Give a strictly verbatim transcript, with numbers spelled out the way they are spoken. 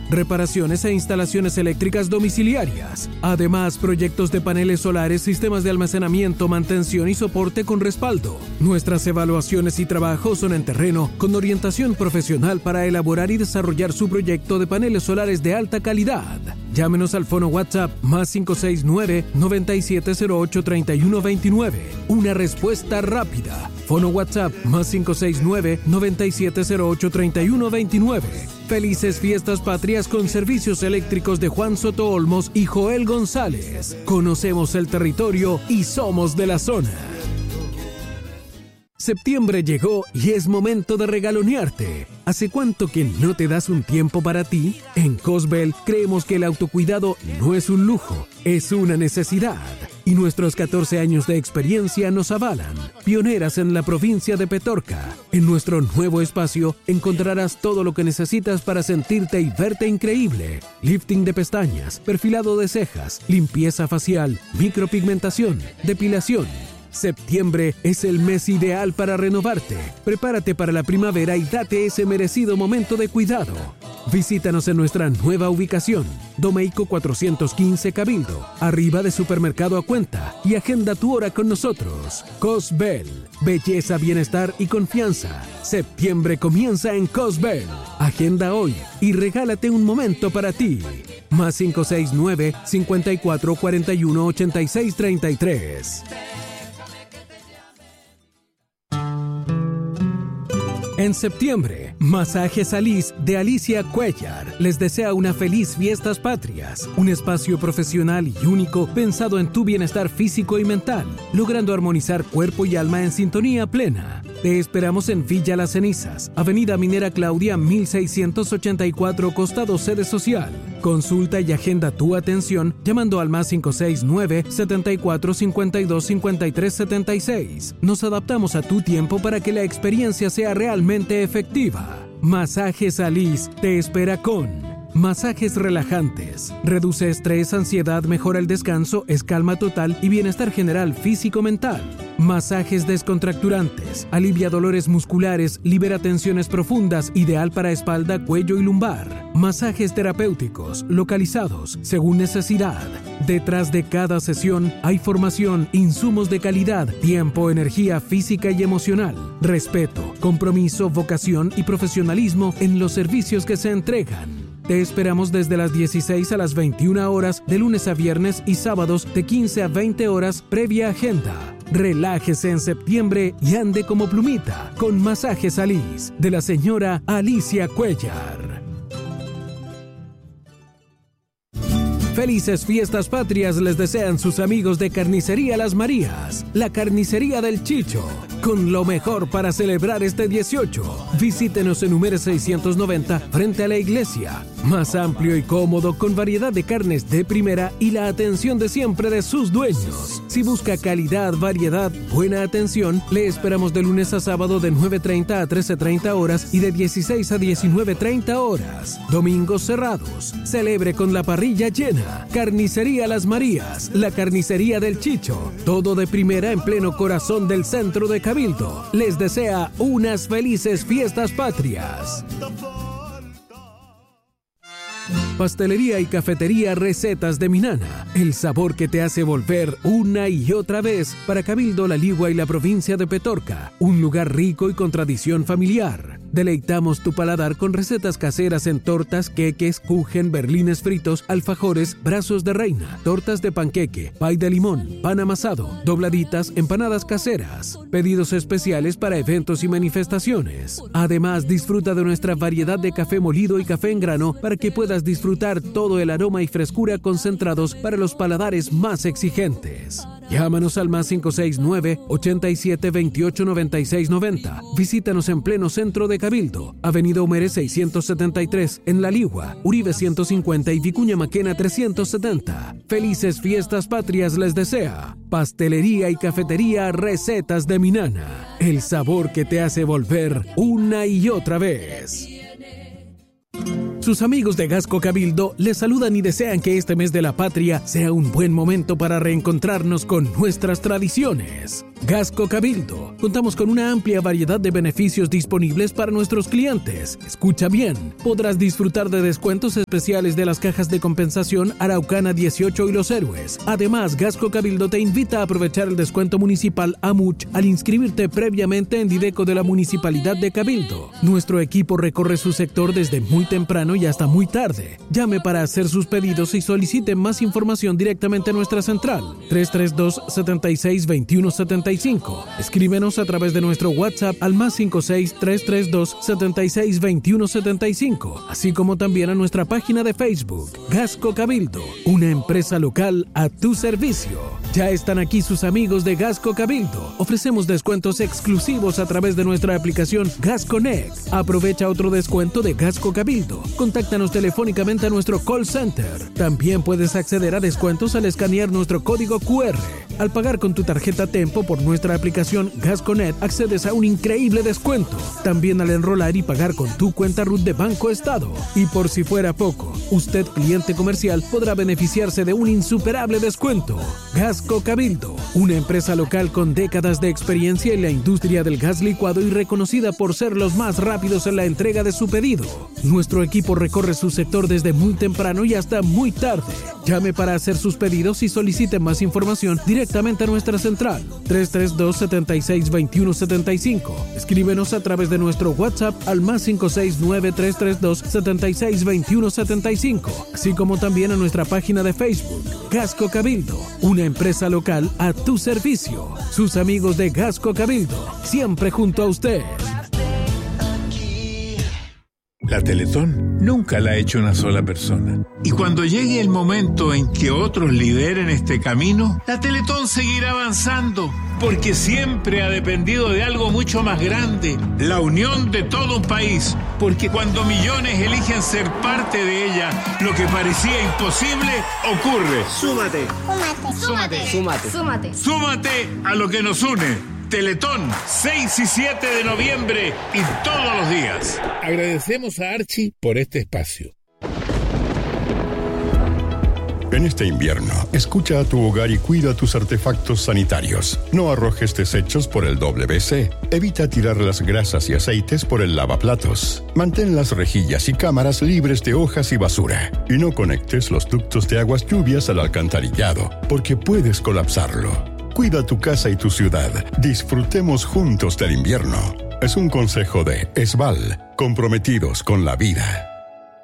reparaciones e instalaciones eléctricas domiciliarias. Además, proyectos de paneles solares, sistemas de almacenamiento, mantención y soporte con respaldo. Nuestras evaluaciones y trabajos son en terreno con orientación profesional para elaborar y desarrollar su proyecto de paneles solares de alta calidad. Llámenos al fono WhatsApp más cinco seis nueve, nueve siete cero ocho, tres uno dos nueve. Una respuesta rápida. Fono WhatsApp más cinco seis nueve, nueve siete cero ocho, tres uno dos nueve. Felices Fiestas Patrias con servicios eléctricos de Juan Soto Olmos y Joel González. Conocemos el territorio y somos de la zona. Septiembre llegó y es momento de regalonearte. ¿Hace cuánto que no te das un tiempo para ti? En Cosbel creemos que el autocuidado no es un lujo, es una necesidad. Y nuestros catorce años de experiencia nos avalan. Pioneras en la provincia de Petorca. En nuestro nuevo espacio encontrarás todo lo que necesitas para sentirte y verte increíble. Lifting de pestañas, perfilado de cejas, limpieza facial, micropigmentación, depilación. Septiembre es el mes ideal para renovarte. Prepárate para la primavera y date ese merecido momento de cuidado. Visítanos en nuestra nueva ubicación, Domeico cuatrocientos quince Cabildo, arriba de Supermercado A Cuenta, y agenda tu hora con nosotros. Cosbel, belleza, bienestar y confianza. Septiembre comienza en Cosbel. Agenda hoy y regálate un momento para ti. Más cinco seis nueve, cinco cuatro, cuatro uno, ocho seis tres tres. En septiembre, Masajes Alice de Alicia Cuellar les desea una feliz Fiestas Patrias, un espacio profesional y único pensado en tu bienestar físico y mental, logrando armonizar cuerpo y alma en sintonía plena. Te esperamos en Villa Las Cenizas, Avenida Minera Claudia mil seiscientos ochenta y cuatro, costado sede social. Consulta y agenda tu atención llamando al más cinco seis nueve, setenta y cuatro, cincuenta y dos, cincuenta y tres, setenta y seis. Nos adaptamos a tu tiempo para que la experiencia sea realmente efectiva. Masajes Alice te espera con masajes relajantes. Reduce estrés, ansiedad, mejora el descanso, es calma total y bienestar general físico-mental. Masajes descontracturantes. Alivia dolores musculares, libera tensiones profundas, ideal para espalda, cuello y lumbar. Masajes terapéuticos, localizados, según necesidad. Detrás de cada sesión hay formación, insumos de calidad, tiempo, energía física y emocional, respeto, compromiso, vocación y profesionalismo en los servicios que se entregan. Te esperamos desde las dieciséis a las veintiuna horas, de lunes a viernes y sábados de quince a veinte horas, previa agenda. Relájese en septiembre y ande como plumita con Masajes Alice de la señora Alicia Cuellar. Felices Fiestas Patrias les desean sus amigos de Carnicería Las Marías, la carnicería del Chicho, con lo mejor para celebrar este dieciocho. Visítenos en número seiscientos noventa frente a la iglesia. Más amplio y cómodo, con variedad de carnes de primera y la atención de siempre de sus dueños. Si busca calidad, variedad, buena atención, le esperamos de lunes a sábado de nueve treinta a trece treinta horas y de dieciséis a diecinueve treinta horas. Domingos cerrados. Celebre con la parrilla llena. Carnicería Las Marías, la carnicería del Chicho. Todo de primera en pleno corazón del centro de Cabildo. Les desea unas felices Fiestas Patrias. Pastelería y cafetería Recetas de Minana. El sabor que te hace volver una y otra vez para Cabildo, La Ligua y la provincia de Petorca. Un lugar rico y con tradición familiar. Deleitamos tu paladar con recetas caseras en tortas, queques, kuchen, berlines fritos, alfajores, brazos de reina, tortas de panqueque, pay de limón, pan amasado, dobladitas, empanadas caseras. Pedidos especiales para eventos y manifestaciones. Además, disfruta de nuestra variedad de café molido y café en grano para que puedas disfrutar todo el aroma y frescura concentrados para los paladares más exigentes. Llámanos al más cinco seis nueve, ochenta y siete, veintiocho, noventa y seis, noventa. Visítanos en pleno centro de Cabildo, Avenida Humere seiscientos setenta y tres, en La Ligua, Uribe ciento cincuenta y Vicuña Maquena trescientos setenta. Felices Fiestas Patrias les desea Pastelería y Cafetería Recetas de Minana. El sabor que te hace volver una y otra vez. Sus amigos de Gasco Cabildo les saludan y desean que este mes de la patria sea un buen momento para reencontrarnos con nuestras tradiciones. Gasco Cabildo. Contamos con una amplia variedad de beneficios disponibles para nuestros clientes. Escucha bien, podrás disfrutar de descuentos especiales de las cajas de compensación Araucana dieciocho y Los Héroes. Además, Gasco Cabildo te invita a aprovechar el descuento municipal AMUCH al inscribirte previamente en Dideco de la Municipalidad de Cabildo. Nuestro equipo recorre su sector desde muy temprano y hasta muy tarde. Llame para hacer sus pedidos y solicite más información directamente a nuestra central tres tres dos, siete seis, dos uno siete cinco. Escríbenos a través de nuestro WhatsApp al más cinco seis, tres tres dos, siete seis, dos uno siete cinco, así como también a nuestra página de Facebook, Gasco Cabildo, una empresa local a tu servicio. Ya están aquí sus amigos de Gasco Cabildo. Ofrecemos descuentos exclusivos a través de nuestra aplicación GasConnect. Aprovecha otro descuento de Gasco Cabildo. Contáctanos telefónicamente a nuestro call center. También puedes acceder a descuentos al escanear nuestro código cu erre. Al pagar con tu tarjeta Tempo por nuestra aplicación GasConnect, accedes a un increíble descuento. También al enrolar y pagar con tu cuenta R U T de Banco Estado. Y por si fuera poco, usted, cliente comercial, podrá beneficiarse de un insuperable descuento. Gasco Cabildo, una empresa local con décadas de experiencia en la industria del gas licuado y reconocida por ser los más rápidos en la entrega de su pedido. Nuestro equipo recorre su sector desde muy temprano y hasta muy tarde. Llame para hacer sus pedidos y solicite más información directamente a nuestra central tres tres dos, siete seis, dos uno siete cinco. Escríbenos a través de nuestro WhatsApp al más cinco seis nueve, tres tres dos, siete seis, dos uno siete cinco, así como también a nuestra página de Facebook, Gasco Cabildo, una empresa local a tu servicio. Sus amigos de Gasco Cabildo, siempre junto a usted. La Teletón nunca la ha hecho una sola persona. Y cuando llegue el momento en que otros lideren este camino, la Teletón seguirá avanzando, porque siempre ha dependido de algo mucho más grande, la unión de todo un país. Porque cuando millones eligen ser parte de ella, lo que parecía imposible ocurre. Súmate. Súmate. Súmate. Súmate. Súmate a lo que nos une. Teletón, seis y siete de noviembre y todos los días. Agradecemos a Archie por este espacio. En este invierno, escucha a tu hogar y cuida tus artefactos sanitarios. No arrojes desechos por el doble ve ce. Evita tirar las grasas y aceites por el lavaplatos. Mantén las rejillas y cámaras libres de hojas y basura. Y no conectes los ductos de aguas lluvias al alcantarillado, porque puedes colapsarlo. Cuida tu casa y tu ciudad. Disfrutemos juntos del invierno. Es un consejo de Esval, comprometidos con la vida.